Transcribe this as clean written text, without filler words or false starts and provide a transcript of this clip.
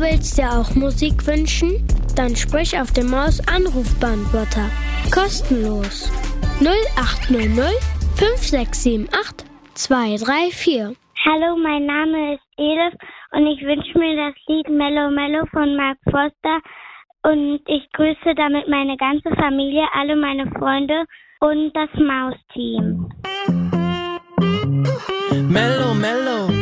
willst dir auch Musik wünschen? Dann sprich auf dem Maus-Anrufbeantworter. Kostenlos. 0800 5678 234. Hallo, mein Name ist Elif und ich wünsche mir das Lied Mellow Mellow von Mark Foster und ich grüße damit meine ganze Familie, alle meine Freunde und das Maus-Team. Mellow Mellow